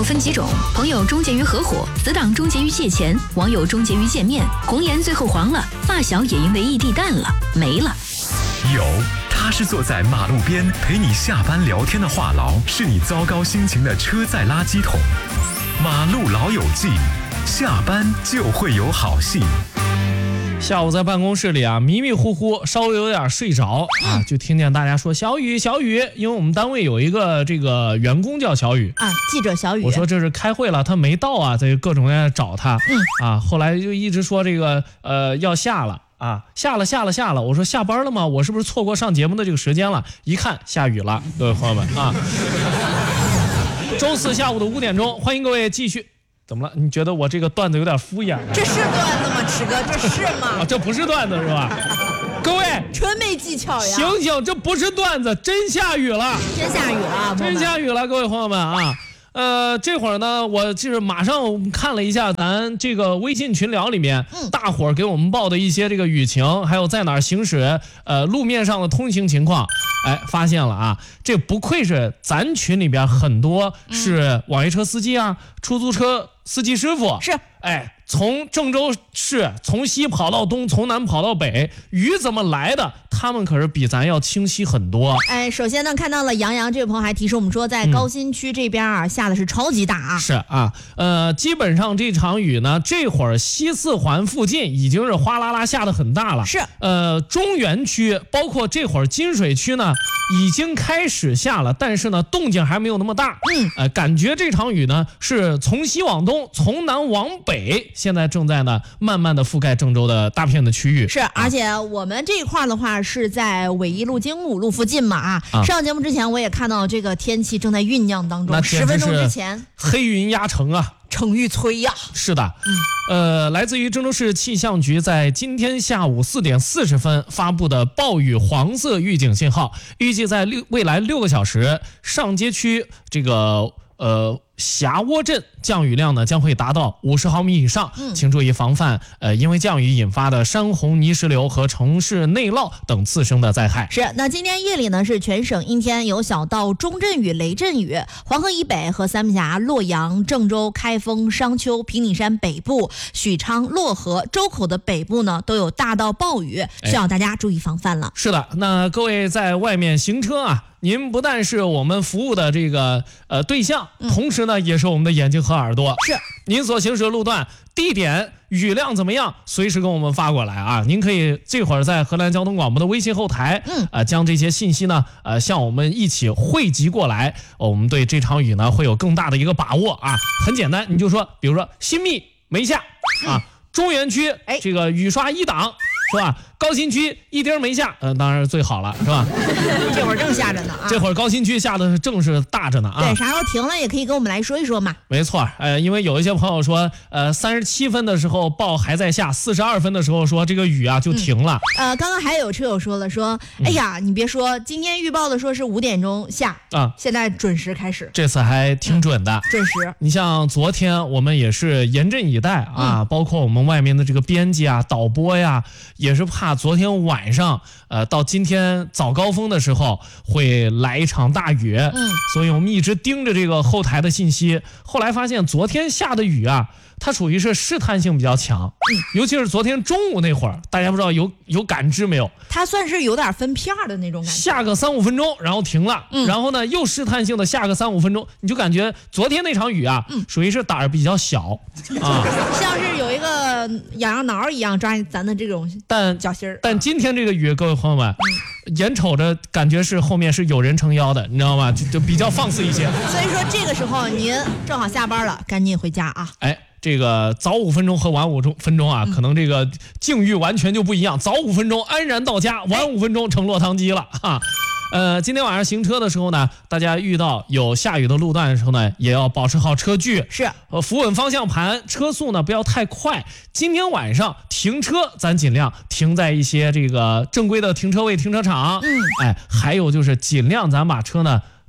友分几种，朋友终结于合伙，死党终结于借钱，网友终结于见面，红颜最后黄了，发小也因为异地淡了，没了。 有，他是坐在马路边陪你下班聊天的话痨，是你糟糕心情的车载垃圾桶。马路老友记，下班就会有好戏。 下午在办公室里啊，迷迷糊糊，稍微有点睡着啊，就听见大家说小雨小雨，因为我们单位有一个这个员工叫小雨啊，记者小雨。 我说这是开会了，他没到啊，在各种在找他，后来就一直说这个要下了啊，下了，我说下班了吗？我是不是错过上节目的这个时间了？一看下雨了，各位朋友们啊，周四下午的5点钟，欢迎各位继续。怎么了？你觉得我这个段子有点敷衍？ 这是段子吗，池哥？这是吗？ 这不是段子是吧？各位， 纯没技巧呀！ 醒醒，这不是段子，真下雨了！ 真下雨了！ 真下雨了，各位朋友们啊！这会儿呢，我就是马上看了一下咱这个微信群聊里面，大伙儿给我们报的一些这个雨情，还有在哪儿行驶，路面上的通行情况，发现了啊，这不愧是咱群里边很多是网约车司机啊，出租车司机师傅， 是， 从郑州市从西跑到东，从南跑到北，雨怎么来的？他们可是比咱要清晰很多。 首先呢，看到了杨洋这位朋友还提示我们说，在高新区这边啊，下的是超级大啊。 是啊，基本上这场雨呢，这会儿西四环附近已经是哗啦啦下的很大了。 是， 中原区包括这会儿金水区呢，已经开始下了，但是呢，动静还没有那么大。感觉这场雨呢是从西往东，从南往北。现在正在呢慢慢的覆盖郑州的大片的区域。 是，而且我们这一块的话是在纬一路经五路附近嘛上节目之前我也看到这个天气正在酝酿当中，10分钟之前黑云压城啊， 城欲摧呀。 是的，来自于郑州市气象局在今天下午4点40分发布的暴雨黄色预警信号，预计在未来6个小时，上街区这个霞窝镇降雨量呢将会达到50毫米以上，请注意防范因为降雨引发的山洪、泥石流和城市内涝等次生的灾害。 是，那今天夜里呢是全省阴天，有小到中阵雨、雷阵雨，黄河以北和三峡、洛阳、郑州、开封、商丘、平顶山北部、许昌、漯河、周口的北部呢都有大到暴雨，需要大家注意防范了。 是的，那各位在外面行车啊，您不但是我们服务的这个对象，同时呢也是我们的眼睛和耳朵。 是， 您所行驶的路段、地点、雨量怎么样，随时跟我们发过来啊！您可以这会儿在河南交通广播的微信后台，将这些信息呢，向我们一起汇集过来，我们对这场雨呢会有更大的一个把握啊！很简单，你就说，比如说新密没下啊，中原区这个雨刷1档。是吧？高新区一丁没下，当然最好了，是吧？ 这会儿正下着呢啊！ 这会儿高新区下的正是大着呢啊！ 对，啥时候停了也可以跟我们来说一说嘛。 没错，因为有一些朋友说，37分的时候报还在下，42分的时候说这个雨啊就停了。 刚刚还有车友说了，哎呀，你别说，今天预报的说是5点钟下啊，现在准时开始， 这次还挺准的， 准时。 你像昨天我们也是严阵以待啊，包括我们外面的这个编辑啊、导播呀。也是怕昨天晚上，到今天早高峰的时候会来一场大雨，所以我们一直盯着这个后台的信息。后来发现昨天下的雨啊，它属于是试探性比较强，尤其是昨天中午那会儿，大家不知道有感知没有？ 它算是有点分片的那种感觉， 下个3-5分钟，然后停了，然后呢又试探性的下个3-5分钟，你就感觉昨天那场雨啊，属于是胆儿比较小啊， 像是有一个痒痒挠一样抓咱的这种脚心儿。 但今天这个雨，各位朋友们，眼瞅着感觉是后面是有人撑腰的，你知道吗？就比较放肆一些。 所以说这个时候您正好下班了，赶紧回家啊！ 这个早5分钟和晚5分钟啊，可能这个境遇完全就不一样。早5分钟安然到家，晚5分钟成落汤鸡了哈。今天晚上行车的时候呢，大家遇到有下雨的路段的时候呢，也要保持好车距， 是扶稳方向盘，车速呢不要太快。今天晚上停车，咱尽量停在一些这个正规的停车位、停车场。还有就是尽量咱把车呢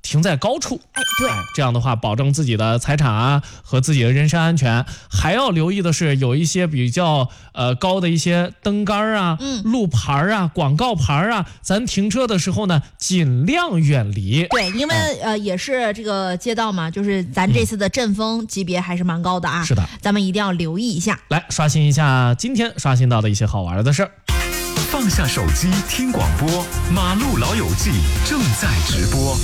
停在高处。 对， 这样的话保证自己的财产啊和自己的人身安全。还要留意的是，有一些比较高的一些灯杆啊、路牌啊、广告牌啊，咱停车的时候呢，尽量远离。 对，因为也是这个街道嘛，就是咱这次的阵风级别还是蛮高的啊。 是的， 咱们一定要留意一下。 来刷新一下今天刷新到的一些好玩的事儿。 放下手机听广播，马路老友记正在直播。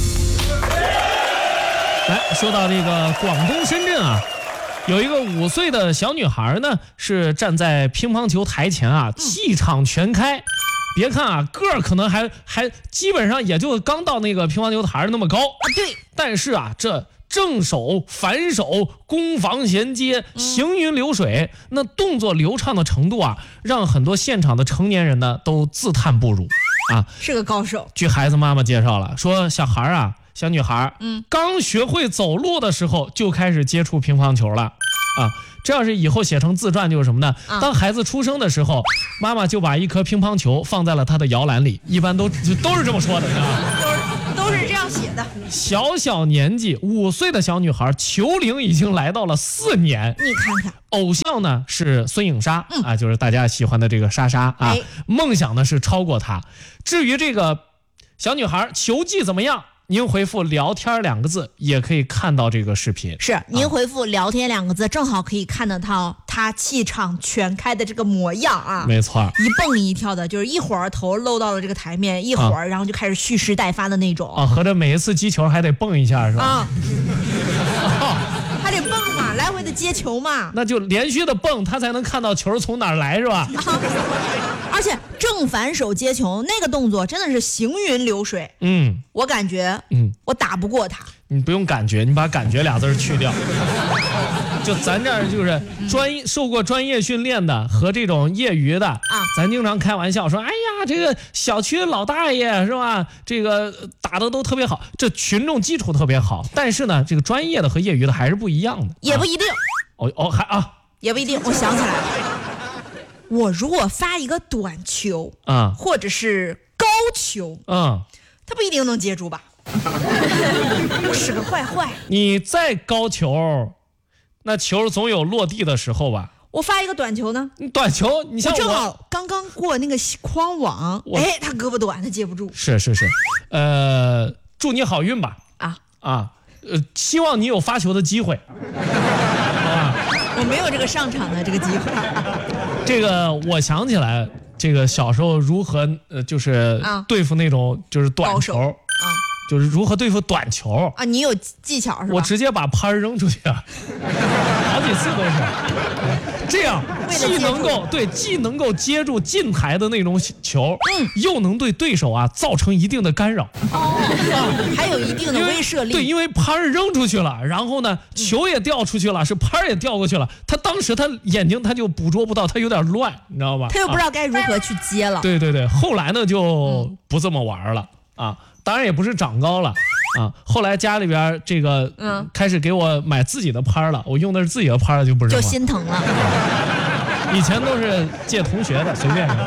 来说到这个广东深圳啊，有一个5岁的小女孩呢，是站在乒乓球台前啊，气场全开。别看啊，个儿可能还基本上也就刚到那个乒乓球台那么高啊。 对， 但是啊，这正手、反手、攻防衔接、行云流水，那动作流畅的程度啊，让很多现场的成年人呢都自叹不如啊。 是个高手。 据孩子妈妈介绍了，说小女孩刚学会走路的时候就开始接触乒乓球了啊。这要是以后写成自传就是什么呢？当孩子出生的时候，妈妈就把一颗乒乓球放在了他的摇篮里，一般都是这么说的， 都是这样写的。 小年纪5岁的小女孩，球龄已经来到了4年。 你看看， 偶像呢是孙颖莎啊，就是大家喜欢的这个莎莎啊。梦想呢是超过她。至于这个小女孩球技怎么样？您回复聊天2个字也可以看到这个视频。 是，您回复聊天2个字，正好可以看得到他气场全开的这个模样啊。 没错， 一蹦一跳的，就是一会儿头露到了这个台面，一会儿然后就开始蓄势待发的那种啊。合着每一次击球还得蹦一下是吧？ 啊，还得蹦嘛，来回的接球嘛。 那就连续的蹦，他才能看到球从哪儿来是吧？ 而且正反手接球那个动作真的是行云流水。我感觉我打不过他。 你不用感觉，你把感觉2字去掉。就咱这儿就是受过专业训练的和这种业余的啊，咱经常开玩笑说，哎呀，这个小区老大爷是吧？这个打的都特别好，这群众基础特别好。但是呢，这个专业的和业余的还是不一样的。 也不一定。 也不一定。我想起来了，我如果发一个短球啊， 或者是高球，他不一定能接住吧？我是个坏。 你再高球，那球总有落地的时候吧？ 我发一个短球呢？ 短球，你像我正好刚刚过那个框网，他胳膊短，他接不住。 是，祝你好运吧！希望你有发球的机会，好吧？ 我没有这个上场的这个机会。 这个我想起来，这个小时候如何就是对付那种就是短球啊，就是如何对付短球啊？你有技巧是吧？ 我直接把拍扔出去啊，好几次都是。这样既能够接住近台的那种球，又能对对手造成一定的干扰， 还有一定的威慑力。 对，因为拍扔出去了，然后呢，球也掉出去了，是拍也掉过去了，他当时他眼睛他就捕捉不到，他有点乱，你知道吧？ 他又不知道该如何去接了。 对，后来呢就不这么玩了啊，当然也不是长高了。后来家里边这个开始给我买自己的拍了，我用的是自己的拍了，就不是就心疼了。 以前都是借同学的，随便。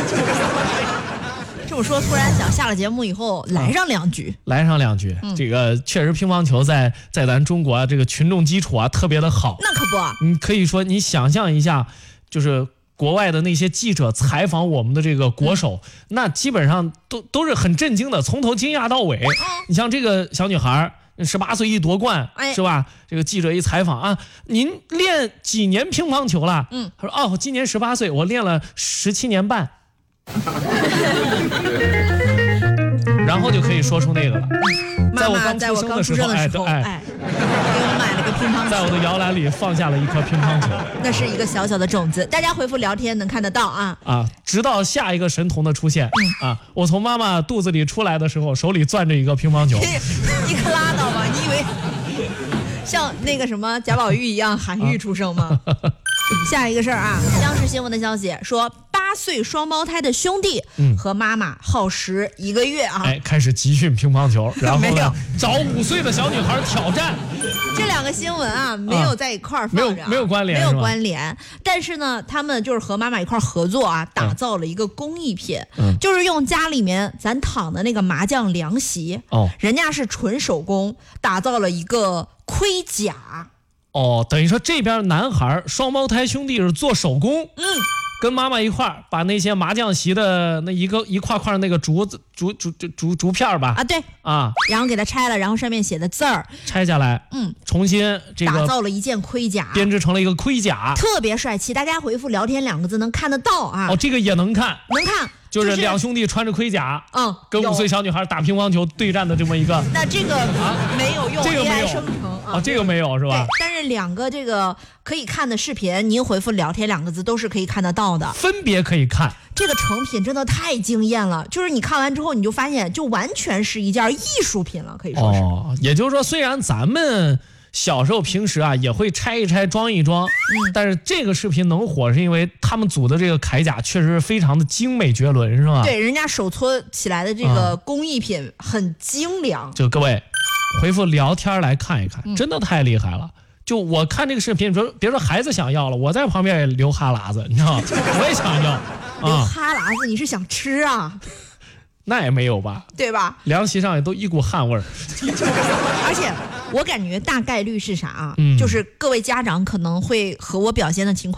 这么说，突然想下了节目以后来上2局， 这个确实乒乓球在咱中国这个群众基础特别的好。 那可不， 你可以说你想象一下，就是国外的那些记者采访我们的这个国手，那基本上都是很震惊的，从头惊讶到尾。你像这个小女孩18岁一夺冠，是吧？这个记者一采访啊，您练几年乒乓球了？他说今年18岁，我练了17年半。然后就可以说出那个了。 妈妈在我刚出生的时候，给我买了个乒乓球， 在我的摇篮里放下了一颗乒乓球。 那是一个小小的种子，大家回复聊天能看得到啊。 直到下一个神童的出现我从妈妈肚子里出来的时候，手里攥着一个乒乓球。 你可拉倒吧，你以为像那个什么贾宝玉一样韩愈出生吗？下一个事儿啊，央视新闻的消息说，8 岁双胞胎的兄弟和妈妈耗时1个月啊， 开始集训乒乓球，然后没有呢找5岁的小女孩挑战。 这2个新闻啊没有在一块儿放着， 没有关联， 没有关联。但是呢，他们就是和妈妈一块儿合作啊，打造了一个工艺品，就是用家里面咱躺的那个麻将凉席，人家是纯手工打造了一个盔甲。 等于说这边男孩双胞胎兄弟是做手工，跟妈妈一块儿把那些麻将席的那一块块那个竹片吧， 对啊， 然后给它拆了，然后上面写的字儿拆下来，重新这个打造了一件盔甲， 编织成了一个盔甲， 特别帅气。大家回复聊天2个字能看得到啊。 这个也能看， 能看。 就是2兄弟穿着盔甲，跟5岁小女孩打乒乓球对战的这么一个。 那这个没有用 AI 生成这个没有是吧？ 对，但是2个这个可以看的视频，您回复聊天2个字都是可以看得到的， 分别可以看。 这个成品真的太惊艳了，就是你看完之后你就发现，就完全是一件艺术品了，可以说是。 也就是说，虽然咱们小时候平时也会拆一拆装一装，但是这个视频能火是因为他们组的这个铠甲确实非常的精美绝伦，是吧？ 对，人家手搓起来的这个工艺品很精良。 就各位回复聊天来看一看，真的太厉害了。就我看这个视频，别说孩子想要了，我在旁边也流哈喇子，你知道吗？我也想要。 流哈喇子，你是想吃啊？ 那也没有吧， 对吧？ 凉席上也都一股汗味儿。 而且我感觉大概率是啥啊？就是各位家长可能会和我表现的情况